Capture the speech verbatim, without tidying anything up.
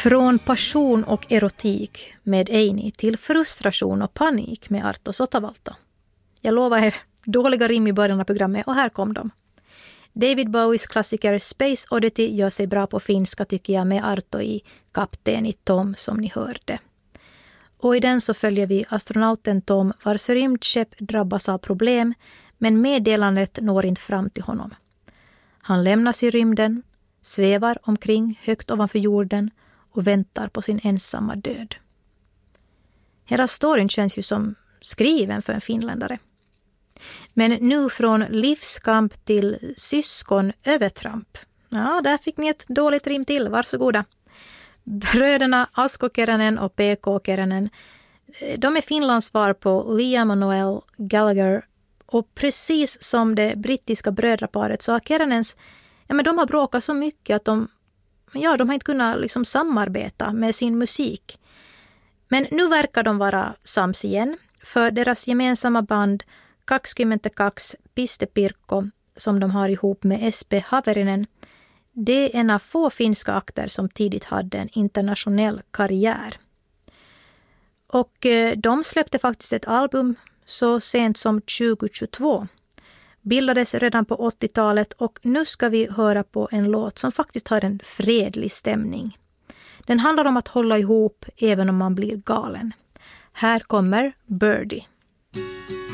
Från passion och erotik med Eini till frustration och panik med Arto Sotavalta. Jag lovar er dåliga rim i början av programmet och här kom de. David Bowies klassiker Space Oddity gör sig bra på finska tycker jag med Arto i Kapten i Tom som ni hörde. Och i den så följer vi astronauten Tom vars rymdskepp drabbas av problem men meddelandet når inte fram till honom. Han lämnas i rymden, svävar omkring högt ovanför jorden och väntar på sin ensamma död. Hela storyn känns ju som skriven för en finländare. Men nu från livskamp till syskon övertramp. Ja, där fick ni ett dåligt rim till, varsågoda. Bröderna Asko Keränen och P K Keränen, de är Finlands svar på Liam och Noel Gallagher. Och precis som det brittiska brödraparet så har Keränens, ja men de har bråkat så mycket att de, ja, de har inte kunnat liksom samarbeta med sin musik. Men nu verkar de vara sams igen, för deras gemensamma band kaksikymmentäkaksi Piste Pirkko som de har ihop med S P Haverinen, det är en av få finska akter som tidigt hade en internationell karriär. Och de släppte faktiskt ett album så sent som tjugohundratjugotvå. Bildades redan på åttiotalet och nu ska vi höra på en låt som faktiskt har en fredlig stämning. Den handlar om att hålla ihop även om man blir galen. Här kommer Birdie.